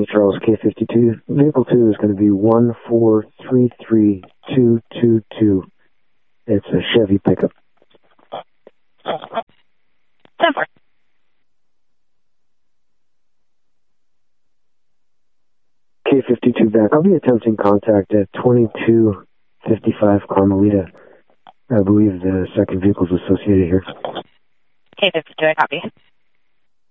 St. Charles K52. Vehicle 2 is going to be 1433222. It's a Chevy pickup. 10-4. K52 back. I'll be attempting contact at 2255 Carmelita. I believe the second vehicle is associated here. K52, I copy.